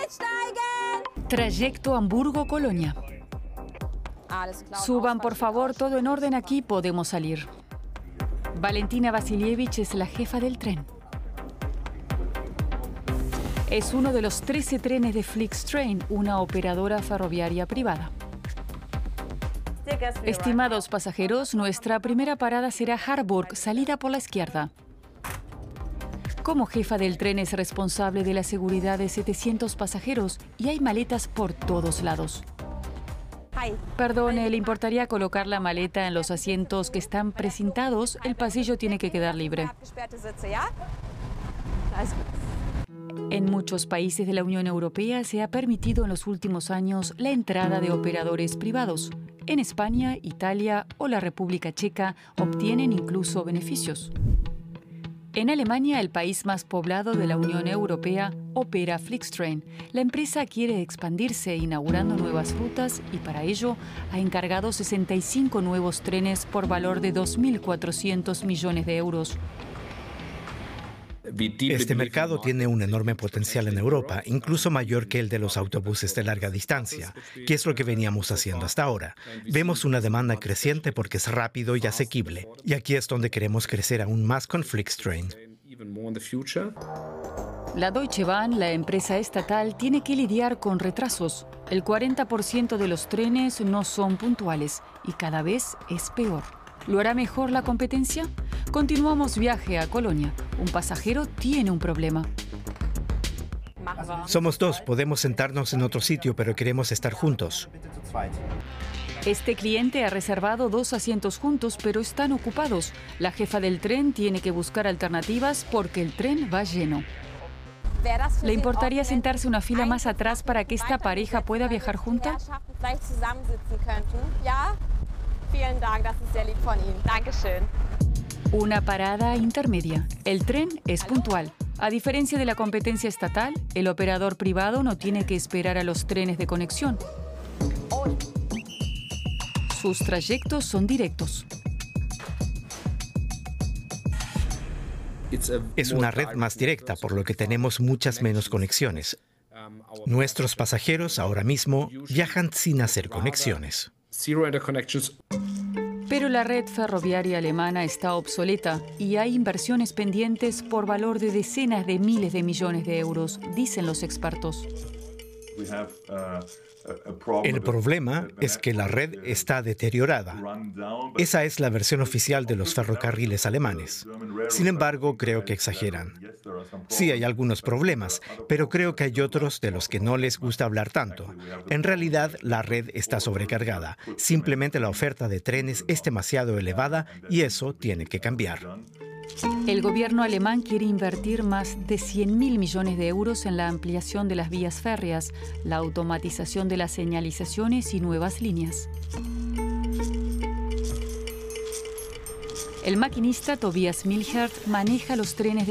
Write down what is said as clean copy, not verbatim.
Trayecto Hamburgo-Colonia. Suban, por favor, todo en orden aquí, podemos salir. Valentina Vasilievich es la jefa del tren. Es uno de los 13 trenes de Flixtrain, una operadora ferroviaria privada. Estimados pasajeros, nuestra primera parada será Harburg, salida por la izquierda. Como jefa del tren es responsable de la seguridad de 700 pasajeros y hay maletas por todos lados. Perdone, ¿le importaría colocar la maleta en los asientos que están precintados? El pasillo tiene que quedar libre. En muchos países de la Unión Europea se ha permitido en los últimos años la entrada de operadores privados. En España, Italia o la República Checa obtienen incluso beneficios. En Alemania, el país más poblado de la Unión Europea, opera Flixtrain. La empresa quiere expandirse inaugurando nuevas rutas y para ello ha encargado 65 nuevos trenes por valor de 2.400 millones de euros. Este mercado tiene un enorme potencial en Europa, incluso mayor que el de los autobuses de larga distancia, que es lo que veníamos haciendo hasta ahora. Vemos una demanda creciente porque es rápido y asequible, y aquí es donde queremos crecer aún más con Flixtrain. La Deutsche Bahn, la empresa estatal, tiene que lidiar con retrasos. El 40% de los trenes no son puntuales y cada vez es peor. ¿Lo hará mejor la competencia? Continuamos viaje a Colonia. Un pasajero tiene un problema. Somos dos, podemos sentarnos en otro sitio, pero queremos estar juntos. Este cliente ha reservado 2 asientos juntos, pero están ocupados. La jefa del tren tiene que buscar alternativas porque el tren va lleno. ¿Le importaría sentarse una fila más atrás para que esta pareja pueda viajar junta? Una parada intermedia. El tren es puntual. A diferencia de la competencia estatal, el operador privado no tiene que esperar a los trenes de conexión. Sus trayectos son directos. Es una red más directa, por lo que tenemos muchas menos conexiones. Nuestros pasajeros ahora mismo viajan sin hacer conexiones. Pero la red ferroviaria alemana está obsoleta y hay inversiones pendientes por valor de decenas de miles de millones de euros, dicen los expertos. El problema es que la red está deteriorada. Esa es la versión oficial de los ferrocarriles alemanes. Sin embargo, creo que exageran. Sí, hay algunos problemas, pero creo que hay otros de los que no les gusta hablar tanto. En realidad, la red está sobrecargada. Simplemente la oferta de trenes es demasiado elevada y eso tiene que cambiar. El gobierno alemán quiere invertir más de 100.000 millones de euros en la ampliación de las vías férreas, la automatización de las señalizaciones y nuevas líneas. El maquinista Tobias Milchert maneja los trenes de